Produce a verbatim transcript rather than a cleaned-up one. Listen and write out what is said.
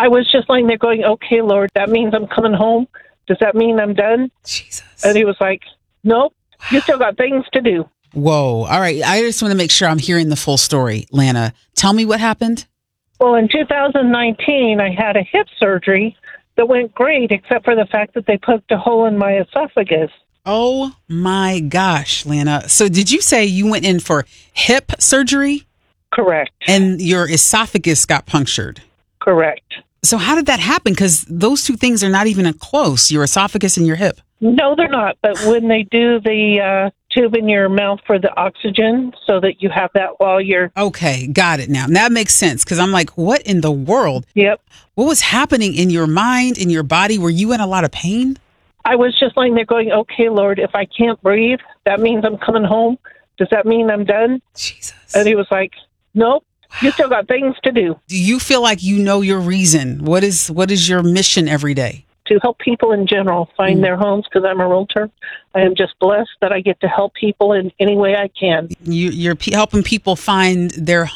I was just lying there going, okay, Lord, that means I'm coming home. Does that mean I'm done? Jesus. And he was like, nope, you still got things to do. Whoa. All right. I just want to make sure I'm hearing the full story. Lana, tell me what happened. Well, in two thousand nineteen, I had a hip surgery that went great, except for the fact that they poked a hole in my esophagus. Oh, my gosh, Lana. So did you say you went in for hip surgery? Correct. And your esophagus got punctured? Correct. So how did that happen? Because those two things are not even close, your esophagus and your hip. No, they're not. But when they do the uh, tube in your mouth for the oxygen so that you have that while you're... Okay, got it now. That makes sense because I'm like, what in the world? Yep. What was happening in your mind, in your body? Were you in a lot of pain? I was just lying there going, okay, Lord, if I can't breathe, that means I'm coming home. Does that mean I'm done? Jesus. And he was like, nope, wow. You still got things to do. Do you feel like you know your reason? What is what is your mission every day? To help people in general find mm. their homes, because I'm a realtor. I am just blessed that I get to help people in any way I can. You, you're p- helping people find their